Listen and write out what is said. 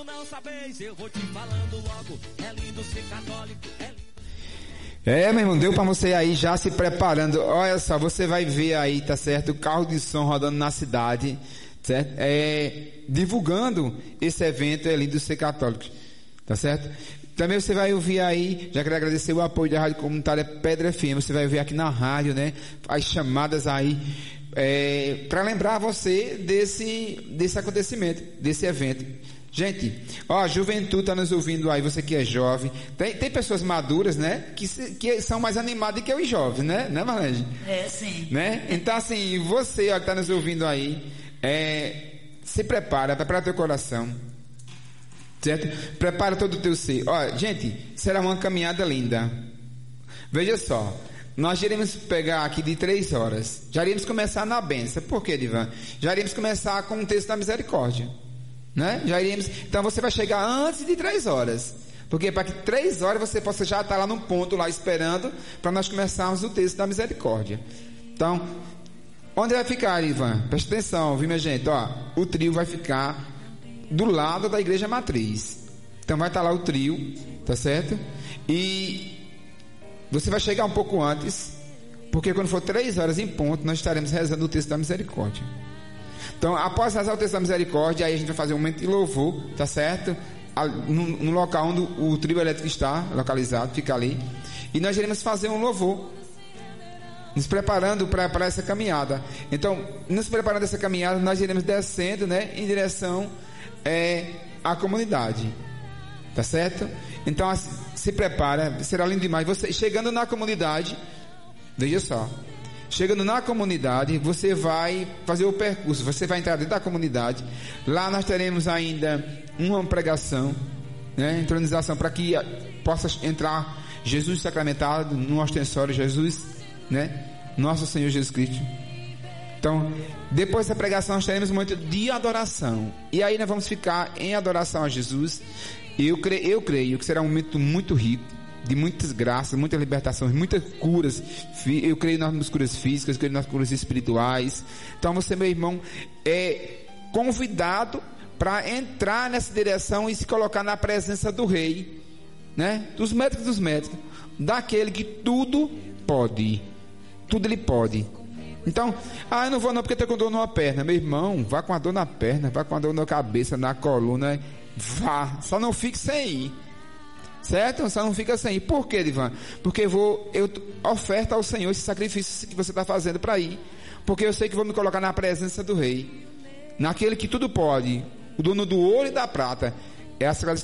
não sabeis, eu vou te falando logo. É lindo ser católico, é lindo. Meu irmão, deu pra você aí já se preparando. Olha só, você vai ver aí, tá certo? O carro de som rodando na cidade, certo? Divulgando esse evento, é lindo ser católico, tá certo? Também você vai ouvir aí, já quero agradecer o apoio da Rádio Comunitária Pedra FM, você vai ouvir aqui na rádio, né? As chamadas aí, para lembrar você desse acontecimento, desse evento. Gente, a juventude está nos ouvindo aí, você que é jovem. Tem pessoas maduras, né? Que são mais animadas que os jovens, né? Né, Marlene? Sim. Né? Então, assim, você que está nos ouvindo aí, se prepara teu coração. Certo? Prepara todo o teu ser. Gente, será uma caminhada linda. Veja só, nós iremos pegar aqui de 3 horas. Já iremos começar na bênção. Por quê, Divan? Já iremos começar com o texto da misericórdia, né? Então você vai chegar antes de 3 horas. Porque para que 3 horas você possa já estar lá num ponto lá esperando para nós começarmos o texto da misericórdia. Então, onde vai ficar, Ivan? Presta atenção, viu, minha gente? O trio vai ficar do lado da igreja matriz. Então vai estar lá o trio, tá certo? E você vai chegar um pouco antes, porque quando for 3 horas em ponto, nós estaremos rezando o texto da misericórdia. Então, após rezar o texto da misericórdia, aí a gente vai fazer um momento de louvor, tá certo? No local onde o trio elétrico está localizado, fica ali. E nós iremos fazer um louvor, nos preparando para essa caminhada. Então, nos preparando essa caminhada, nós iremos descendo, né, em direção à comunidade, tá certo? Então, se prepara, será lindo demais. Você chegando na comunidade, veja só, chegando na comunidade, você vai fazer o percurso, você vai entrar dentro da comunidade. Lá nós teremos ainda uma pregação, né, entronização, para que possa entrar Jesus sacramentado no ostensório, Jesus, né, nosso Senhor Jesus Cristo. Então, depois da pregação nós teremos um momento de adoração, e aí nós vamos ficar em adoração a Jesus. Eu creio que será um momento muito rico, de muitas graças, muitas libertações, muitas curas. Eu creio nas curas físicas, eu creio nas curas espirituais. Então você, meu irmão, é convidado para entrar nessa direção e se colocar na presença do Rei, né? Dos médicos, daquele que tudo pode, tudo ele pode. Então, eu não vou não porque estou com dor numa perna. Meu irmão, vá com a dor na perna, vá com a dor na cabeça, na coluna, vá, só não fique sem ir, certo? Só não fica sem ir. Por quê, Divan? Porque eu oferto ao Senhor esse sacrifício que você está fazendo para ir, porque eu sei que vou me colocar na presença do Rei, naquele que tudo pode, o dono do ouro e da prata. É a Sagrada